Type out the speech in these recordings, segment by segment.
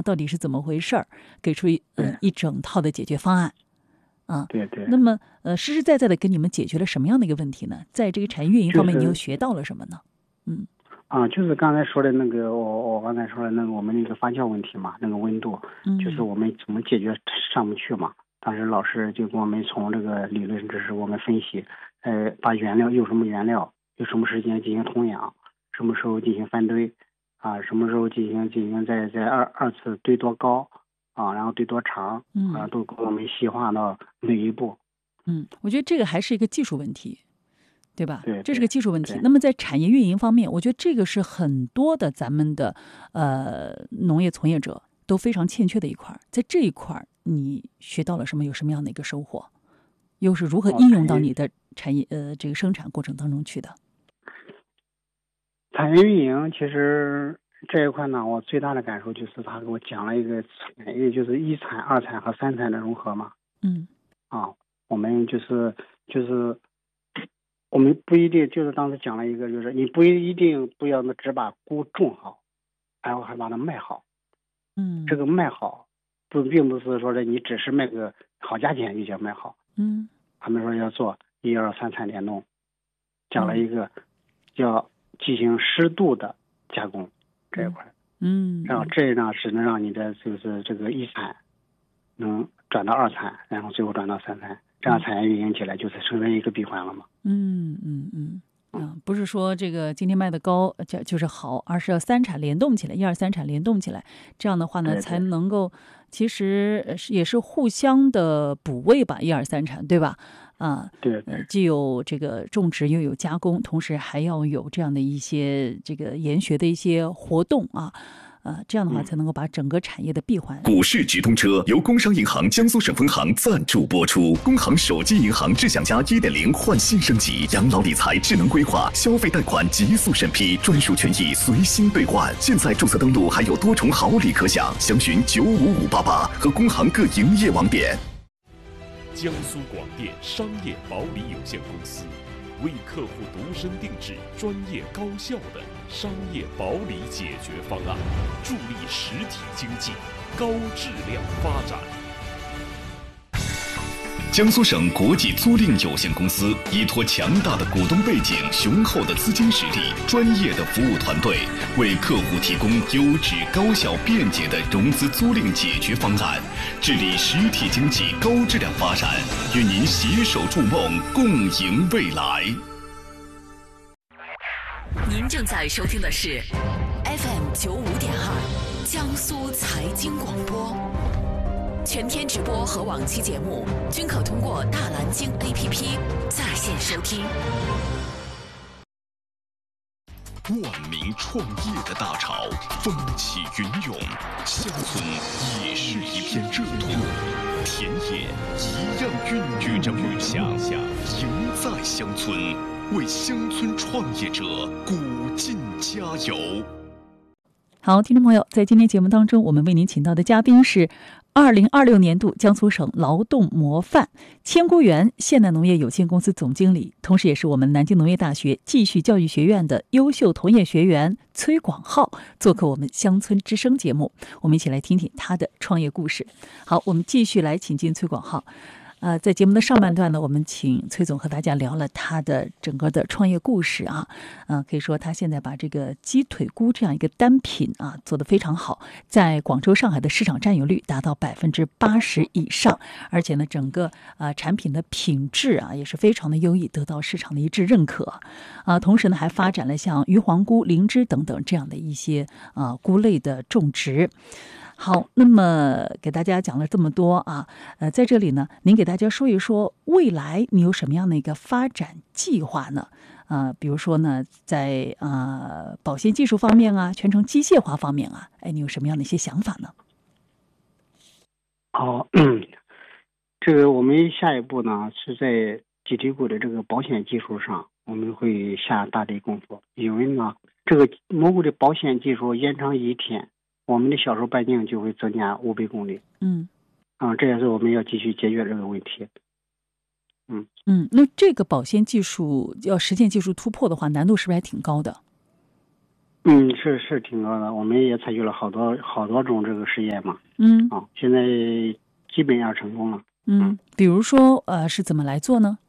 啊，到底是怎么回事儿，给出一整套的解决方案。啊， 对。 那么实实在在的给你们解决了什么样的一个问题呢？在这个产业运营方面，你又学到了什么呢？ 就是刚才说的那个，我刚才说的那个我们那个发酵问题嘛，那个温度，就是我们怎么解决上不去嘛。当时老师就给我们从这个理论知识我们分析，把原料用什么原料，用什么时间进行童养，什么时候进行翻堆，啊，什么时候进行在二次堆多高，啊，然后堆多长，啊，都给我们细化到每一步。 我觉得这个还是一个技术问题。对吧？ 对， 这是个技术问题。那么在产业运营方面，我觉得这个是很多的咱们的农业从业者都非常欠缺的一块。在这一块，你学到了什么？有什么样的一个收获？又是如何应用到你的产业这个生产过程当中去的？ 产业运营其实这一块呢，我最大的感受就是他给我讲了一个产业，就是一产、二产和三产的融合嘛。我们就是我们不一定就是当时讲了一个，就是你不一定不要只把菇种好，然后还把它卖好。这个卖好并不是说你只是卖个好价钱就叫卖好。他们说要做1、2、3产联动，讲了一个叫进行适度的加工这一块。然后这样是能让你的就是这个一产能转到二产，然后最后转到三产。这样产业运营起来就是成为一个闭环了嘛。 不是说这个今天卖的高就是好，而是要三产联动起来，1、2、3产联动起来，这样的话呢，才能够其实也是互相的补位吧，1、2、3产，对吧？ 对， 既有这个种植，又有加工，同时还要有这样的一些这个研学的一些活动啊。这样的话才能够把整个产业的闭环。 股市直通车由工商银行江苏省分行赞助播出。工行手机银行智享家 1.0 焕新升级，养老理财智能规划，消费贷款极速审批，专属权益随心兑换。现在注册登录还有多重好礼可享，详询95588和工行各营业网点。 江苏广电商业保理有限公司为客户独身定制专业高效的商业保理解决方案，助力实体经济高质量发展。 江苏省国际租赁有限公司依托强大的股东背景、雄厚的资金实力、专业的服务团队，为客户提供优质、高效、便捷的融资租赁解决方案，致力实体经济高质量发展，与您携手筑梦，共赢未来。 您正在收听的是 FM95.2江苏财经广播。全天直播和往期节目均可通过大蓝鲸 APP 在线收听。 万民创业的大潮风起云涌，乡村也是一片热土，田野一样孕育着梦想，赢在乡村，为乡村创业者鼓劲加油。 好，听众朋友，在今天节目当中，我们为您请到的嘉宾是2026年度江苏省劳动模范千菇园现代农业有限公司总经理，同时也是我们南京农业大学继续教育学院的优秀同业学员崔广浩，做客我们乡村之声节目，我们一起来听听他的创业故事。好，我们继续来请进崔广浩。在节目的上半段呢，我们请崔总和大家聊了他的整个的创业故事啊。可以说他现在把这个鸡腿菇这样一个单品啊做得非常好，在广州、上海的市场占有率达到80%以上，而且呢，整个产品的品质啊也是非常的优异，得到市场的一致认可啊。同时呢，还发展了像鱼黄菇、灵芝等等这样的一些菇类的种植。好，那么给大家讲了这么多啊，在这里呢，您给大家说一说未来你有什么样的一个发展计划呢？比如说呢，在保鲜技术方面啊，全程机械化方面啊，你有什么样的一些想法呢？ 好，这个我们下一步呢是在鸡腿菇的这个保鲜技术上，我们会下大力功夫，因为呢，这个蘑菇的保鲜技术延长1天。我们的销售半径就会增加500公里。这也是我们要继续解决这个问题。 那这个保鲜技术要实现技术突破的话，难度是不是还挺高的？ 是挺高的，我们也采取了好多种这个实验嘛。现在基本上成功了。 比如说是怎么来做呢？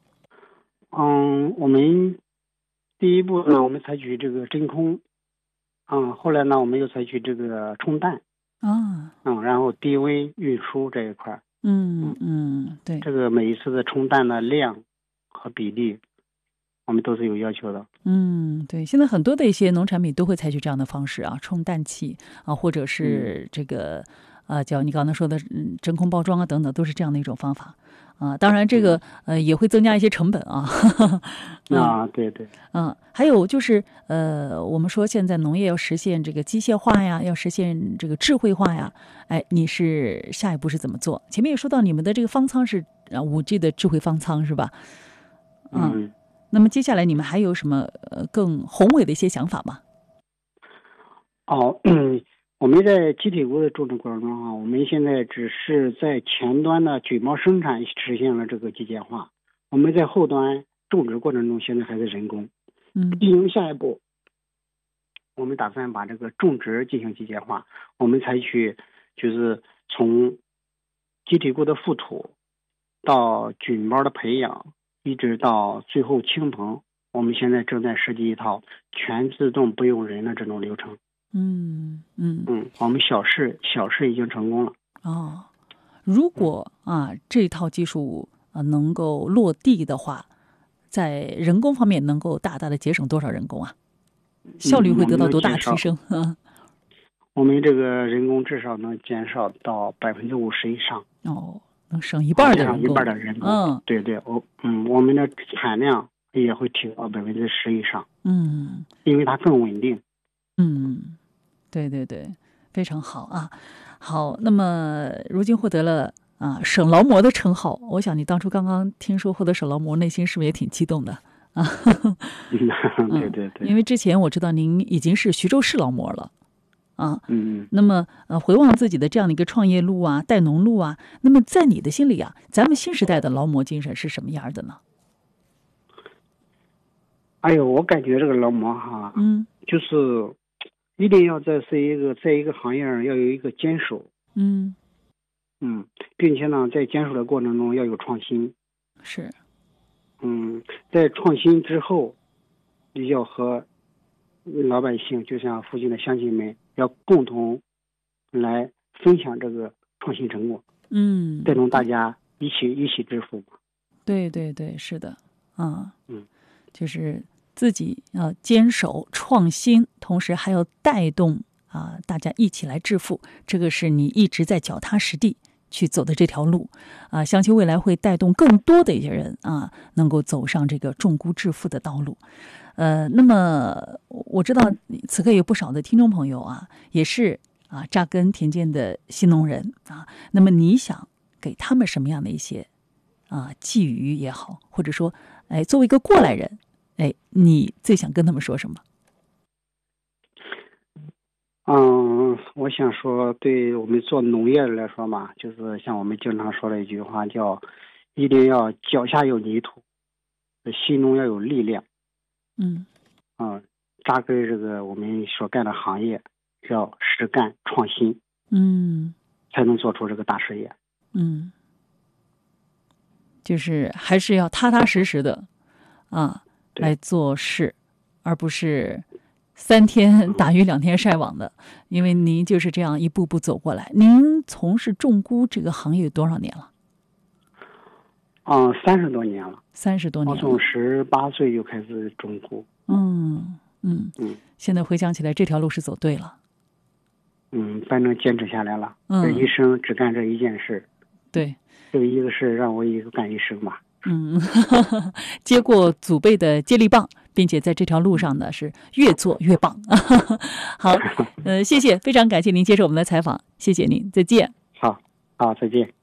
我们第一步呢，我们采取这个真空。后来呢，我们又采取这个冲淡。然后低温运输这一块。 对， 这个每一次的冲淡的量和比例，我们都是有要求的。 对，现在很多的一些农产品都会采取这样的方式啊，冲淡器啊，或者是这个叫你刚才说的真空包装啊等等，都是这样的一种方法啊。当然这个也会增加一些成本啊。 对。 还有就是我们说现在农业要实现这个机械化呀，要实现这个智慧化呀，你是下一步是怎么做？前面也说到你们的这个方舱是5G 的智慧方舱是吧？那么接下来你们还有什么更宏伟的一些想法吗？ 我们在鸡体菇的种植过程中我们现在只是在前端的菌毛生产实现了这个机械化，我们在后端种植过程中现在还是人工。进行下一步，我们打算把这个种植进行机械化，我们采取就是从鸡体菇的覆土到菌毛的培养，一直到最后青棚，我们现在正在设计一套全自动不用人的这种流程。我们小试已经成功了。 如果这套技术能够落地的话，在人工方面能够大大的节省多少人工啊？效率会得到多大提升？ 我们这个人工至少能减少到50%以上。 能省一半的人工。 一半的人工。对，我们的产量也会提高10%以上。因为它更稳定。 对，非常好啊。好，那么如今获得了省劳模的称号，我想你当初刚刚听说获得省劳模，内心是不是也挺激动的啊？ 对。 因为之前我知道您已经是徐州市劳模了那么回望自己的这样的一个创业路带农路那么在你的心里咱们新时代的劳模精神是什么样的呢？ 我感觉这个劳模就是一定要在一个行业上要有一个坚守。并且呢，在坚守的过程中要有创新。 是。 在创新之后，要和老百姓，就像附近的乡亲们，要共同来分享这个创新成果。带动大家一起致富。 对，是的。就是自己要坚守创新，同时还要带动大家一起来致富，这个是你一直在脚踏实地去走的这条路相信未来会带动更多的一些人能够走上这个种菇致富的道路。那么我知道此刻有不少的听众朋友也是扎根田间的新农人那么你想给他们什么样的一些寄语也好，或者说作为一个过来人你最想跟他们说什么？ 我想说，对我们做农业的来说嘛，就是像我们经常说的一句话，叫一定要脚下有泥土，心中要有力量。扎根这个我们所干的行业，要实干创新，才能做出这个大事业。 就是还是要踏踏实实的来做事，而不是3天打鱼2天晒网的。因为您就是这样一步步走过来。您从事种菇这个行业有多少年了 ？30多年了。 30多年了。 我从18岁就开始种菇。 现在回想起来，这条路是走对了。 反正坚持下来了。一生只干这一件事。 对。 这一个事让我一个干一生吧。 接过祖辈的接力棒，并且在这条路上呢是越做越棒。好，谢谢，非常感谢您接受我们的采访，谢谢您，再见。 好，再见。